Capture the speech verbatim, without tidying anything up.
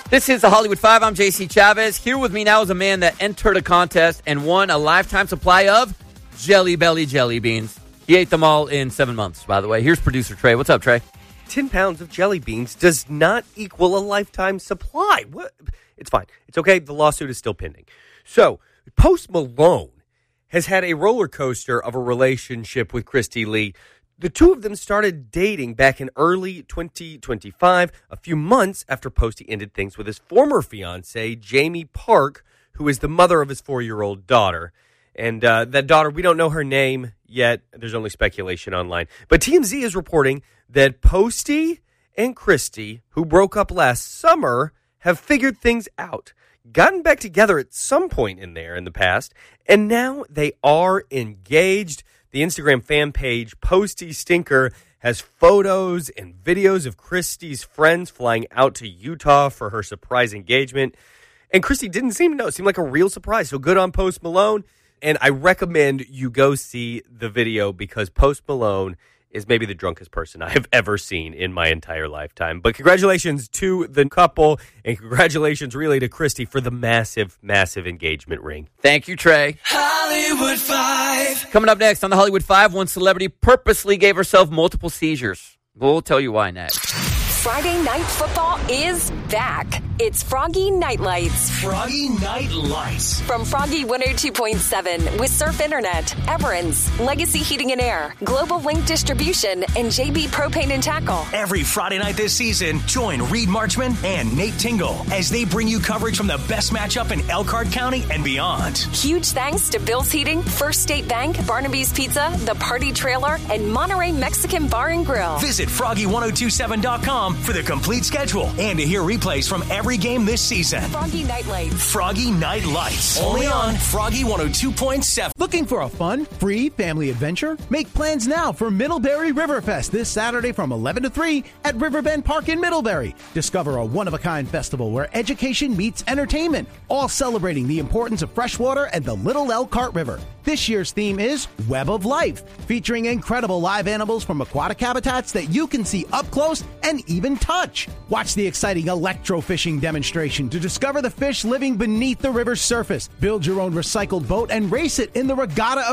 This is the Hollywood Five. I'm J C Chavez. Here with me now is a man that entered a contest and won a lifetime supply of Jelly Belly jelly beans. He ate them all in seven months, by the way. Here's producer Trey. What's up, Trey? ten pounds of jelly beans does not equal a lifetime supply. What? It's fine. It's okay. The lawsuit is still pending. So, Post Malone has had a roller coaster of a relationship with Christy Lee. The two of them started dating back in early twenty twenty-five, a few months after Posty ended things with his former fiancée, Jamie Park, who is the mother of his four-year-old daughter. And uh, that daughter, we don't know her name yet. There's only speculation online. But T M Z is reporting that Posty and Christy, who broke up last summer, have figured things out, gotten back together at some point in there in the past, and now they are engaged. The Instagram fan page, Posty Stinker, has photos and videos of Christy's friends flying out to Utah for her surprise engagement. And Christy didn't seem to know. It seemed like a real surprise. So good on Post Malone. And I recommend you go see the video because Post Malone is maybe the drunkest person I have ever seen in my entire lifetime. But congratulations to the couple, and congratulations really to Christy for the massive, massive engagement ring. Thank you, Trey. Hollywood Five. Coming up next on the Hollywood Five, one celebrity purposely gave herself multiple seizures. We'll tell you why next. Friday Night Football is back. It's Froggy Night Lights. Froggy Night Lights. From Froggy one oh two point seven with Surf Internet, Everence, Legacy Heating and Air, Global Link Distribution, and J B Propane and Tackle. Every Friday night this season, join Reed Marchman and Nate Tingle as they bring you coverage from the best matchup in Elkhart County and beyond. Huge thanks to Bill's Heating, First State Bank, Barnaby's Pizza, The Party Trailer, and Monterey Mexican Bar and Grill. Visit froggy ten twenty-seven dot com for the complete schedule and to hear replays from every game this season. Froggy Night Lights. Froggy Night Lights. Only on Froggy one oh two point seven. Looking for a fun, free family adventure? Make plans now for Middlebury Riverfest this Saturday from eleven to three at Riverbend Park in Middlebury. Discover a one-of-a-kind festival where education meets entertainment, all celebrating the importance of freshwater and the Little Elkhart River. This year's theme is Web of Life, featuring incredible live animals from aquatic habitats that you can see up close and even touch. Watch the exciting electrofishing demonstration to discover the fish living beneath the river's surface. Build your own recycled boat and race it in the Regatta